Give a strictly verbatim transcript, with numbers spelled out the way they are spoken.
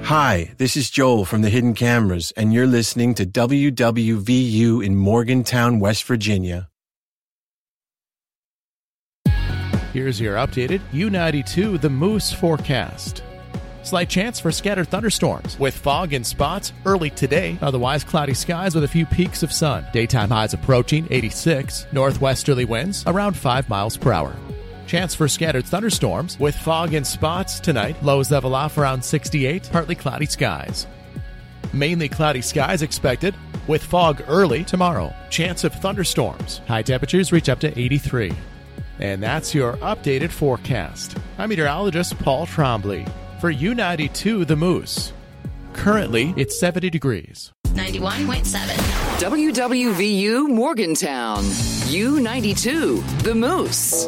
Hi, this is Joel from the Hidden Cameras, and you're listening to W W V U in Morgantown, West Virginia. Here's your updated U ninety-two The Moose forecast. Slight chance for scattered thunderstorms with fog in spots early today. Otherwise, cloudy skies with a few peaks of sun. Daytime highs approaching eighty-six. Northwesterly winds around five miles per hour. Chance for scattered thunderstorms with fog in spots tonight. Lows level off around sixty-eight. Partly cloudy skies. Mainly cloudy skies expected with fog early tomorrow. Chance of thunderstorms. High temperatures reach up to eighty-three. And that's your updated forecast. I'm meteorologist Paul Trombley for U ninety-two The Moose. Currently, it's seventy degrees. ninety-one point seven. W W V U Morgantown. U ninety-two The Moose.